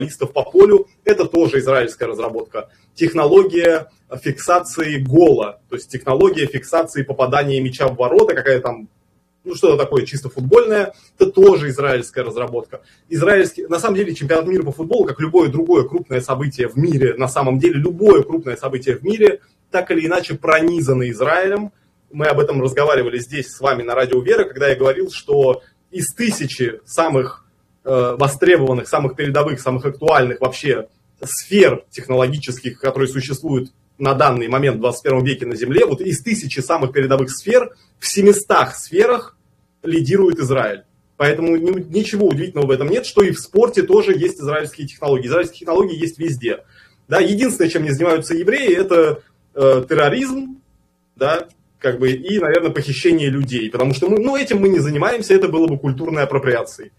футболистов по полю, это тоже израильская разработка. Технология фиксации гола, то есть технология фиксации попадания мяча в ворота, какая там, ну что-то такое чисто футбольное, это тоже израильская разработка. На самом деле чемпионат мира по футболу, как любое другое крупное событие в мире, на самом деле любое крупное событие в мире, так или иначе пронизано Израилем. Мы об этом разговаривали здесь с вами на Радио Вера, когда я говорил, что из 1000 самых востребованных, самых передовых, самых актуальных вообще сфер технологических, которые существуют на данный момент в 21 веке на Земле, вот из 1000 самых передовых сфер, в 700 сферах лидирует Израиль. Поэтому ничего удивительного в этом нет, что и в спорте тоже есть израильские технологии. Израильские технологии есть везде. Да, единственное, чем не занимаются евреи, это терроризм, да, как бы, и, наверное, похищение людей. Потому что этим мы не занимаемся, это было бы культурной апроприацией.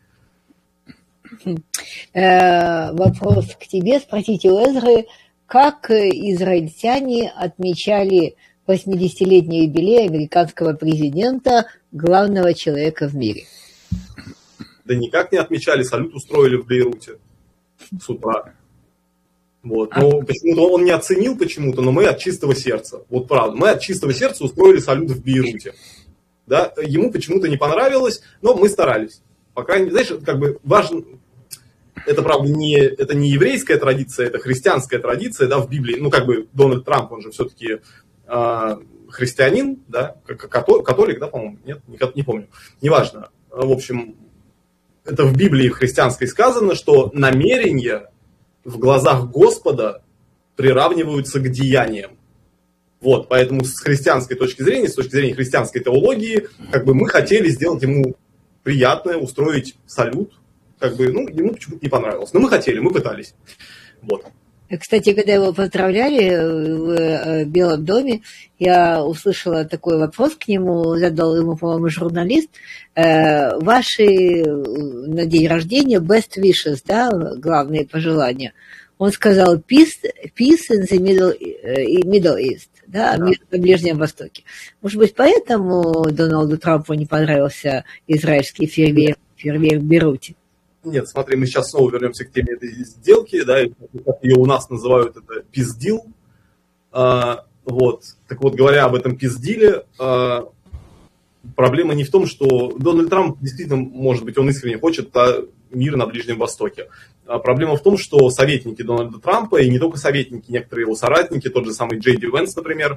Вопрос к тебе. Спросите у Эзры, как израильтяне отмечали 80-летний юбилей американского президента, главного человека в мире? Да никак не отмечали, салют устроили в Бейруте с утра. Вот. Но почему-то он не оценил почему-то, но мы от чистого сердца. Вот правда, мы от чистого сердца устроили салют в Бейруте. Да? Ему почему-то не понравилось, но мы старались. По крайней мере, знаешь, как бы важно... Это, правда, это не еврейская традиция, это христианская традиция, да, в Библии. Ну, как бы Дональд Трамп, он же все-таки христианин, да, католик, да, по-моему, нет, не помню, неважно. В общем, это в Библии в христианской сказано, что намерения в глазах Господа приравниваются к деяниям. Вот, поэтому с христианской точки зрения, с точки зрения христианской теологии, как бы мы хотели сделать ему приятное, устроить салют. Как бы, ему почему-то не понравилось. Но мы хотели, мы пытались. Вот. Кстати, когда его поздравляли в Белом доме, я услышала такой вопрос к нему, задал ему, по-моему, журналист. Ваши на день рождения best wishes, да, главные пожелания. Он сказал peace in the Middle East, да, мир на Ближнем Востоке. Может быть, поэтому Дональду Трампу не понравился израильский фейерверк в Бейруте? Нет, смотри, мы сейчас снова вернемся к теме этой сделки, да, как ее у нас называют, это пиздил. Вот. Так вот, говоря об этом пиздиле, проблема не в том, что Дональд Трамп действительно, может быть, он искренне хочет мир на Ближнем Востоке. Проблема в том, что советники Дональда Трампа, и не только советники, некоторые его соратники, тот же самый Джей Ди Венс, например,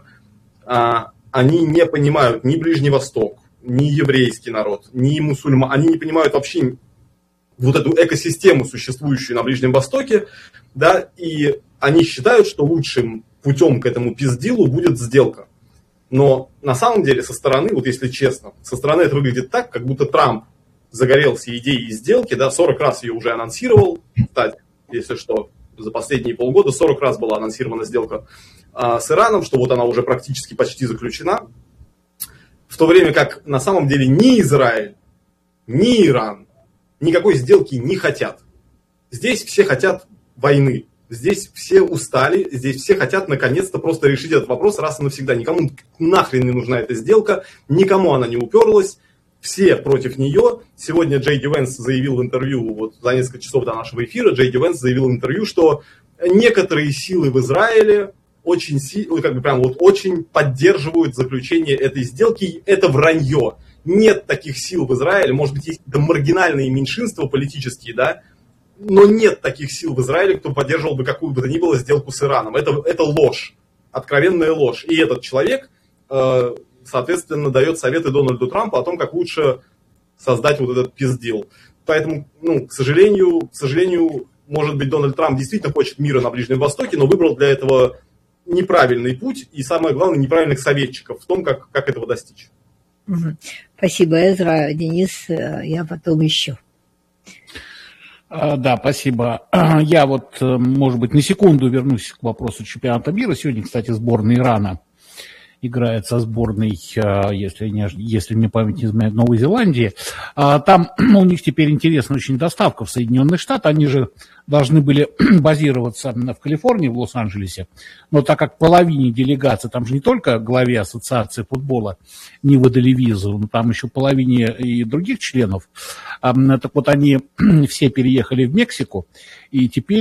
они не понимают ни Ближний Восток, ни еврейский народ, ни мусульман, они не понимают вообще вот эту экосистему, существующую на Ближнем Востоке, да, и они считают, что лучшим путем к этому пиздилу будет сделка. Но на самом деле со стороны, вот если честно, со стороны это выглядит так, как будто Трамп загорелся идеей сделки, да, 40 раз ее уже анонсировал, кстати, если что, за последние полгода 40 раз была анонсирована сделка с Ираном, что вот она уже практически почти заключена, в то время как на самом деле ни Израиль, ни Иран никакой сделки не хотят. Здесь все хотят войны. Здесь все устали. Здесь все хотят наконец-то просто решить этот вопрос раз и навсегда. Никому нахрен не нужна эта сделка. Никому она не уперлась. Все против нее. Сегодня Джей Ди Венс заявил в интервью, вот за несколько часов до нашего эфира, Джей Ди Венс заявил в интервью, что некоторые силы в Израиле очень, как бы прям вот очень поддерживают заключение этой сделки. Это вранье. Нет таких сил в Израиле, может быть, есть какие-то маргинальные меньшинства политические, да, но нет таких сил в Израиле, кто поддерживал бы какую бы то ни было сделку с Ираном. Это ложь, откровенная ложь. И этот человек, соответственно, дает советы Дональду Трампу о том, как лучше создать вот этот пиздил. Поэтому, к сожалению, может быть, Дональд Трамп действительно хочет мира на Ближнем Востоке, но выбрал для этого неправильный путь и, самое главное, неправильных советчиков в том, как этого достичь. Спасибо, Эзра. Денис, я потом еще. Да, спасибо. Я вот, может быть, на секунду вернусь к вопросу чемпионата мира. Сегодня, кстати, сборная Ирана играет со сборной, если мне память не изменяет, Новой Зеландии. Там у них теперь интересная очень доставка в Соединенные Штаты. Они же должны были базироваться в Калифорнии, в Лос-Анджелесе. Но так как половине делегации, там же не только главе ассоциации футбола не выдали визу, но там еще половине и других членов. Так вот, они все переехали в Мексику. И теперь